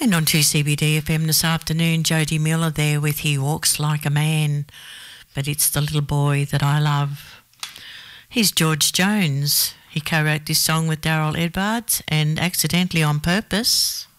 And on 2CBD FM this afternoon, Jodie Miller there with He Walks Like a Man, but it's the little boy that I love. He's George Jones. He co-wrote this song with Daryl Edwards and Accidentally on Purpose.